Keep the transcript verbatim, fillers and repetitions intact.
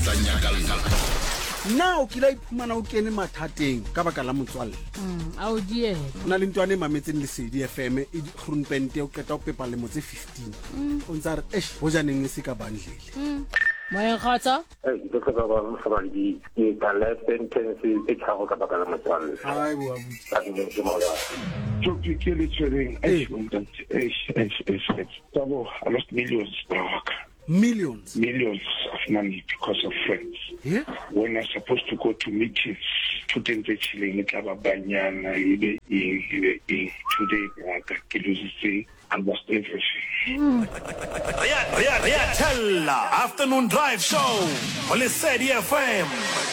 tsa nyakalala. Now ke la iphumana o kene mathateng ka baka la motswalle. Mm, ao die. Ona le ntwane mametseng le Sedi F M e Groenpente o keta o pepa le motse fifteen. O ntsa re eish ho janeng le se ka bandlele. Mm. Moya khatsa? Eh, ke ka ba ba sa ba di ke ka la sentence e tshabo ka baka la motswalle. Ai bo abuti. Ka di ke mo la. So ke ke le tshwereng eish eish eish eish. Tabo I lost millions back. Millions. Millions of money because of friends. Yeah? When I'm supposed to go to meetings, students actually in Banyana, today, I lose say I lost everything. Ria ria ria tell afternoon drive show. Ole Sedi F M.